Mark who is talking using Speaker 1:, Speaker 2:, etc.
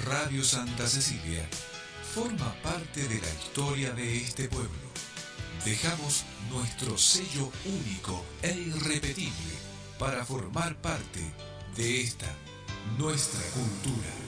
Speaker 1: Radio Santa Cecilia forma parte de la historia de este pueblo. Dejamos nuestro sello único e irrepetible para formar parte de esta nuestra cultura.